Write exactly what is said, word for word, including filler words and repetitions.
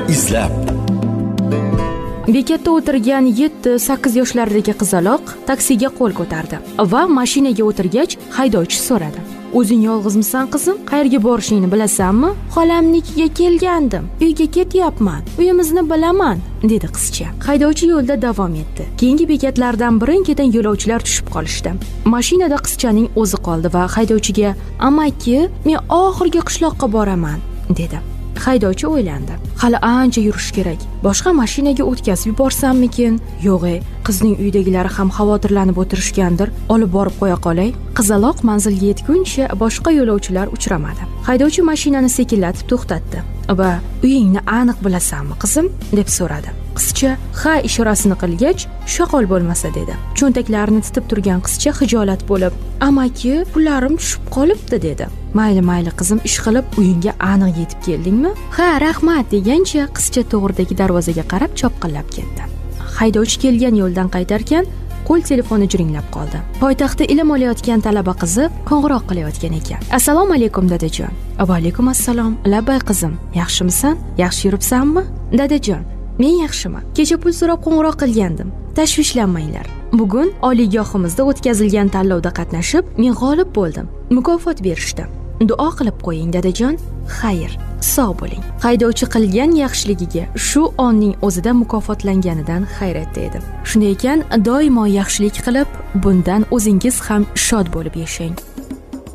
izlab. Bekatda o'tirgan yetti sakkiz yoshlardagi qizaloq taksiga qo'l ko'tardi va mashinaga o'tirgach haydovchi so'radi: "O'zing yolg'izmisan qizim? Qayerga borishingni bilasanmi?" "Xolamnikiga kelgandim. Uyga ketyapman. Uyimizni bilaman", dedi qizcha. Haydovchi yo'lda davom etdi. Keyingi bekatlardan birin-ketin yo'lovchilar tushib qolishdi. Mashinada qizchaning o'zi qoldi va haydovchiga: "Amaki, men oxirgi qishloqqa boraman", dedi. Haydovchi o'ylandi. Hali ancha yurish kerak. Boshqa mashinaga o'tkazib yuborsammikin? Yo'q-e, qizning uydagilari ham xavotirlanib o'tirishgandir. Olib borib qo'ya qolay. Qizaloq manzilga yetguncha boshqa yo'lovchilar uchramadi. Haydovchi mashinani sekinlatib to'xtatdi va "Uyingni aniq bilasanmi, qizim?" deb so'radi. Qizcha ha ishorasini qilgach, shoqol bo'lmasa dedi. Cho'ntaklarini titib turgan qizcha xijolat bo'lib: "Amaki, pullarim tushib qolibdi", dedi. "Mayli, mayli qizim, ish qilib uyingga aniq yetib keldingmi?" "Ha, rahmat", degancha qizcha to'g'ridagi darvozaga qarab chopqillab ketdi. Haydovchi kelgan yo'ldan qaytarkan, qo'l telefoni jiringlab qoldi. Poytaxtda ilm olayotgan talaba qizi qo'ng'iroq qilayotgan ekan. "Assalomu alaykum, dadajon." "Va alaykum assalom. Labay qizim, yaxshimisan? Yaxshi yuribsanmi?" "Dadajon, men yaxshiman. Kecha pul so'rab qo'ng'iroq qilgandim. Tashvishlanmanglar. Bugun oliygohimizda o'tkazilgan tanlovda qatnashib, men g'olib bo'ldim. Mukofot berishdi. Duo qilib qo'ying, dadajon." "Xayr, sog' bo'ling." Haydovchi qilgan yaxshiligiga shu onning o'zida mukofotlanganidan hayratda edi. Shunday ekan, doimo yaxshilik qilib, bundan o'zingiz ham shod bo'lib yashang.